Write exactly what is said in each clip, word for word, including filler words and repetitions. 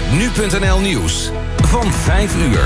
nu punt n l nieuws van vijf uur.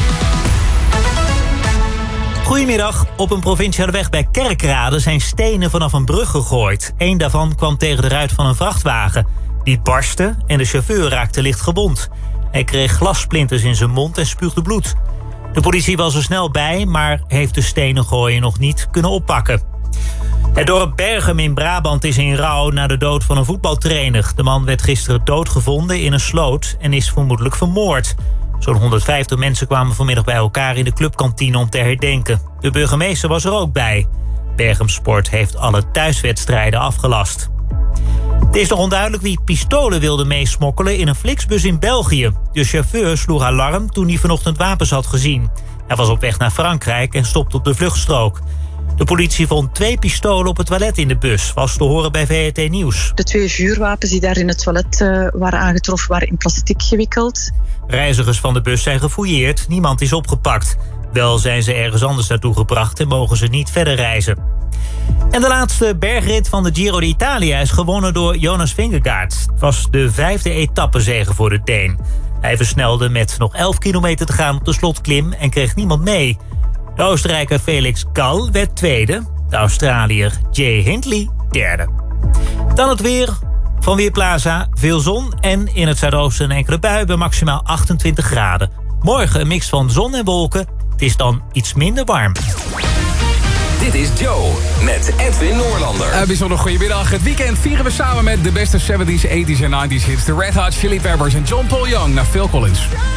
Goedemiddag. Op een provinciale weg bij Kerkrade zijn stenen vanaf een brug gegooid. Eén daarvan kwam tegen de ruit van een vrachtwagen. Die barstte en de chauffeur raakte licht gewond. Hij kreeg glassplinters in zijn mond en spuugde bloed. De politie was er snel bij, maar heeft de stenengooien nog niet kunnen oppakken. Het dorp Berchem in Brabant is in rouw na de dood van een voetbaltrainer. De man werd gisteren doodgevonden in een sloot en is vermoedelijk vermoord. Zo'n honderdvijftig mensen kwamen vanmiddag bij elkaar in de clubkantine om te herdenken. De burgemeester was er ook bij. Berchem Sport heeft alle thuiswedstrijden afgelast. Het is nog onduidelijk wie pistolen wilde meesmokkelen in een Flixbus in België. De chauffeur sloeg alarm toen hij vanochtend wapens had gezien. Hij was op weg naar Frankrijk en stopte op de vluchtstrook. De politie vond twee pistolen op het toilet in de bus, was te horen bij V R T Nieuws. De twee vuurwapens die daar in het toilet uh, waren aangetroffen waren in plastic gewikkeld. Reizigers van de bus zijn gefouilleerd, niemand is opgepakt. Wel zijn ze ergens anders naartoe gebracht en mogen ze niet verder reizen. En de laatste bergrit van de Giro d'Italia is gewonnen door Jonas Vingegaard. Het was de vijfde etappezege voor de Deen. Hij versnelde met nog elf kilometer te gaan op de slotklim en kreeg niemand mee. De Oostenrijker Felix Gall werd tweede. De Australiër Jay Hindley derde. Dan het weer. Van Weerplaza veel zon en in het zuidoosten een enkele bui bij maximaal achtentwintig graden. Morgen een mix van zon en wolken. Het is dan iets minder warm. Dit is Joe met Edwin Noorlander. Uh, bijzonder goedemiddag. Het weekend vieren we samen met de beste zeventies, tachtiger en negentiger hits. De Red Hot Chili Peppers en John Paul Young naar Phil Collins.